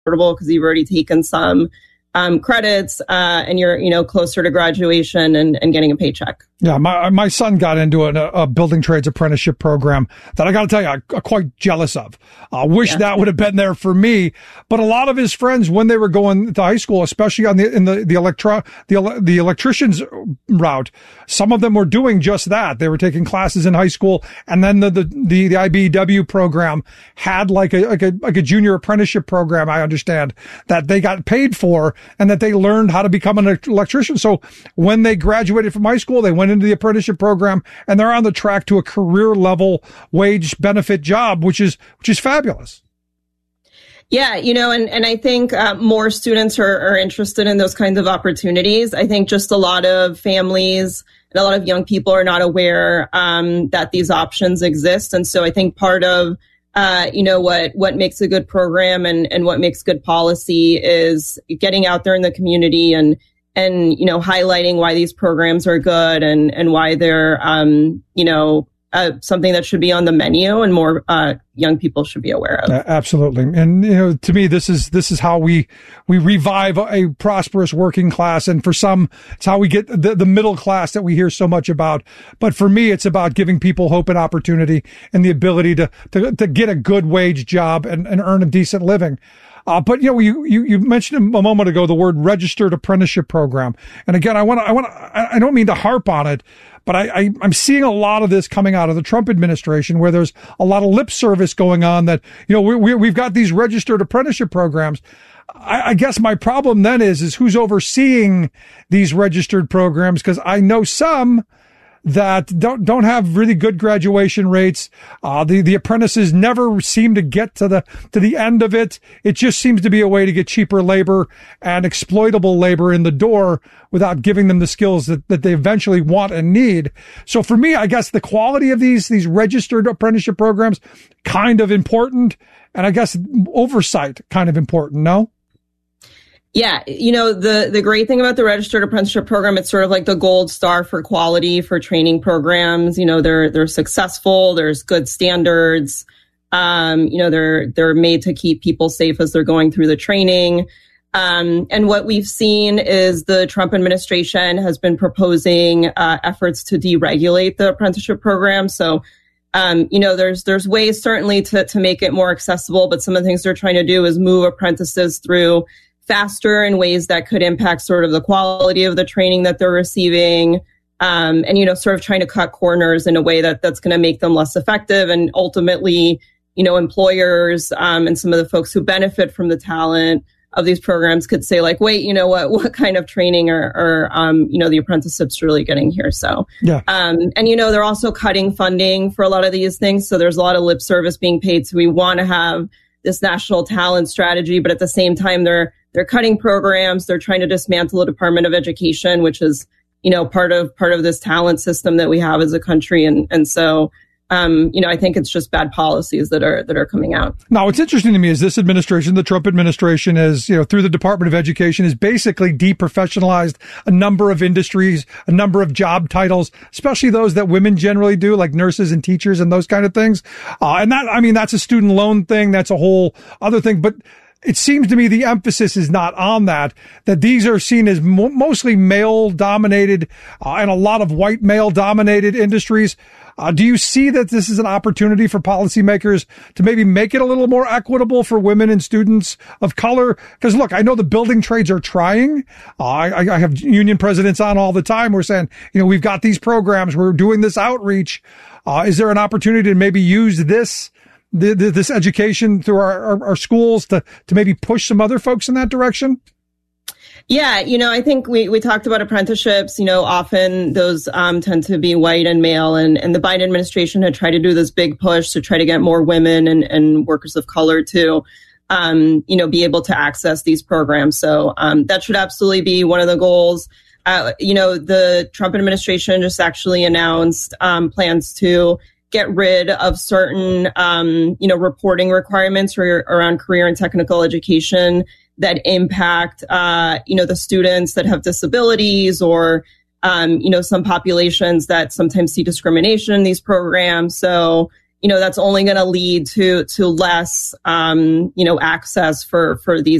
because you've already taken some credits and you're, closer to graduation and getting a paycheck. Yeah, my son got into a building trades apprenticeship program that I got to tell you, I'm quite jealous of. I wish that would have been there for me. But a lot of his friends, when they were going to high school, especially in the electrician's route, some of them were doing just that. They were taking classes in high school, and then the IBEW program had like a junior apprenticeship program, I understand, that they got paid for and that they learned how to become an electrician. So when they graduated from high school, they went into the apprenticeship program, and they're on the track to a career level wage benefit job, which is fabulous. Yeah, and I think more students are interested in those kinds of opportunities. I think just a lot of families and a lot of young people are not aware that these options exist. And so I think part of what makes a good program and what makes good policy is getting out there in the community and highlighting why these programs are good and why they're, something that should be on the menu and more young people should be aware of. Absolutely. And, to me, this is how we revive a prosperous working class. And for some, it's how we get the middle class that we hear so much about. But for me, it's about giving people hope and opportunity and the ability to get a good wage job and earn a decent living. But you mentioned a moment ago the word registered apprenticeship program, and again, I don't mean to harp on it, but I'm seeing a lot of this coming out of the Trump administration, where there's a lot of lip service going on that we've got these registered apprenticeship programs. I guess my problem then is who's overseeing these registered programs, because I know some that don't have really good graduation rates. The apprentices never seem to get to the end of it. It just seems to be a way to get cheaper labor and exploitable labor in the door without giving them the skills that they eventually want and need. So for me, I guess the quality of these registered apprenticeship programs kind of important, and I guess oversight kind of important, no? Yeah, the great thing about the registered apprenticeship program, it's sort of like the gold star for quality for training programs. They're successful. There's good standards. They're made to keep people safe as they're going through the training. And what we've seen is the Trump administration has been proposing efforts to deregulate the apprenticeship program. So, there's ways certainly to make it more accessible, but some of the things they're trying to do is move apprentices through faster in ways that could impact sort of the quality of the training that they're receiving, and, sort of trying to cut corners in a way that's going to make them less effective. And ultimately, employers and some of the folks who benefit from the talent of these programs could say, like, wait, what kind of training are the apprenticeships really getting here? So, yeah. And, they're also cutting funding for a lot of these things. So there's a lot of lip service being paid. So we want to have this national talent strategy, but at the same time, they're cutting programs. They're trying to dismantle the Department of Education, which is, part of this talent system that we have as a country. And so, I think it's just bad policies that are coming out. Now, what's interesting to me is this administration, the Trump administration, is, through the Department of Education, has basically deprofessionalized a number of industries, a number of job titles, especially those that women generally do, like nurses and teachers and those kind of things. And that's a student loan thing. That's a whole other thing. But it seems to me the emphasis is not on that these are seen as mostly male-dominated and a lot of white male-dominated industries. Do you see that this is an opportunity for policymakers to maybe make it a little more equitable for women and students of color? Because, look, I know the building trades are trying. I have union presidents on all the time. We're saying, we've got these programs. We're doing this outreach. Is there an opportunity to maybe use this education through our schools to maybe push some other folks in that direction? Yeah, I think we talked about apprenticeships. Often those tend to be white and male, and the Biden administration had tried to do this big push to try to get more women and workers of color to, be able to access these programs. So that should absolutely be one of the goals. The Trump administration just actually announced plans to get rid of certain, reporting requirements around career and technical education that impact, the students that have disabilities or, some populations that sometimes see discrimination in these programs. So, that's only going to lead to less, access for these